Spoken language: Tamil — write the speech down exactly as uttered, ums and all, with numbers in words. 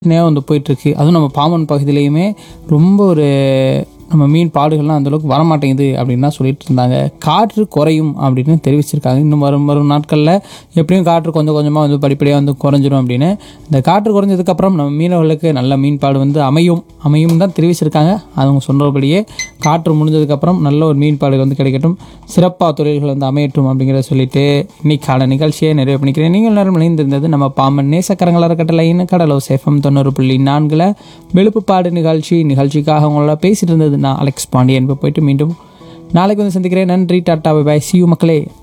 நேரம் வந்து போயிட்டுருக்கு. அதுவும் நம்ம பாம்பன் பகுதியிலையுமே ரொம்ப ஒரு நம்ம மீன் பாடுகள்லாம் அந்தளவுக்கு வரமாட்டேங்குது அப்படின்னு தான் சொல்லிட்டு இருந்தாங்க. காற்று குறையும் அப்படின்னு தெரிவிச்சிருக்காங்க. இன்னும் வரும் வரும் நாட்களில் எப்படியும் காற்று கொஞ்சம் கொஞ்சமாக வந்து படிப்படியாக வந்து குறைஞ்சிரும் அப்படின்னு. இந்த காற்று குறைஞ்சதுக்கப்புறம் நம்ம மீனவர்களுக்கு நல்ல மீன்பாடு வந்து அமையும் அமையும் தான் தெரிவிச்சிருக்காங்க. அவங்க சொன்னபடியே காற்று முடிஞ்சதுக்கப்புறம் நல்ல ஒரு மீன்பாடு வந்து கிடைக்கட்டும், சிறப்பாக தொழில்கள் வந்து அமையட்டும் அப்படிங்கிறத சொல்லிட்டு இன்னைக்கான நிகழ்ச்சியை நிறைவு பண்ணிக்கிறேன். நீங்கள் நேரம் இணைந்திருந்தது நம்ம பாம்பன் நேசக்கரங்கள் அறக்கட்டளையின் கடலோ சேஃபம் தொண்ணூறு புள்ளி நான்கில் வெளுப்புப்பாடு நிகழ்ச்சி நிகழ்ச்சிக்காக அவங்களோட பேசிட்டு இருந்தது நான் அலெக்ஸ் பாண்டியன். இப்போ போயிட்டு மீண்டும் நாளைக்கு வந்து சந்திக்கிறேன். நன்றி, tata, bye bye, C you மக்களே.